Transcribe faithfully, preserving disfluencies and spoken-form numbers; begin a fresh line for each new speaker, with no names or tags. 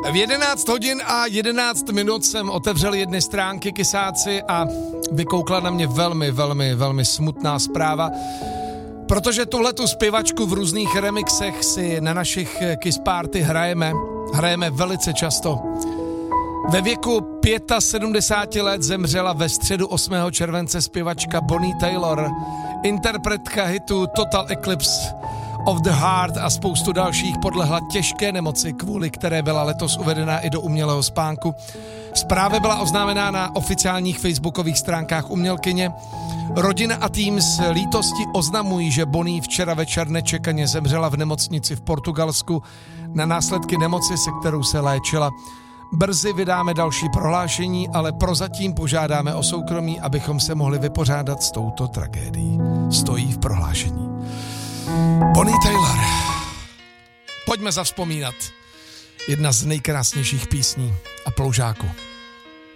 V jedenáct hodin a jedenáct minut jsem otevřel jedny stránky Kysáci a vykoukla na mě velmi, velmi, velmi smutná zpráva, protože tuhletu zpěvačku v různých remixech si na našich Kiss Party hrajeme, hrajeme velice často. Ve věku sedmdesáti pěti let zemřela ve středu osmého července zpěvačka Bonnie Tyler, interpretka hitu Total Eclipse of the Heart a spoustu dalších, podlehla těžké nemoci, kvůli které byla letos uvedena i do umělého spánku. Zpráva byla oznámená na oficiálních facebookových stránkách umělkyně. Rodina a tým s lítostí oznamují, že Bonnie včera večer nečekaně zemřela v nemocnici v Portugalsku na následky nemoci, se kterou se léčila. Brzy vydáme další prohlášení, ale prozatím požádáme o soukromí, abychom se mohli vypořádat s touto tragédií. Stojí v prohlášení. Bonnie Tyler. Pojďme zavzpomínat. Jedna z nejkrásnějších písní a ploužáků.